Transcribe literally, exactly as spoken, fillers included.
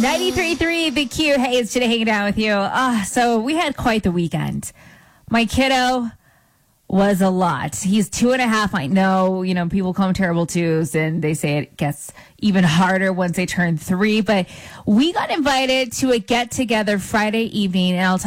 ninety-three point three The Q. Hey, it's Jenna hanging out with you. Ah, so we had quite the weekend. My kiddo was a lot. He's two and a half. I know, you know, people call him terrible twos, and they say it gets even harder once they turn three. But we got invited to a get-together Friday evening, and I'll tell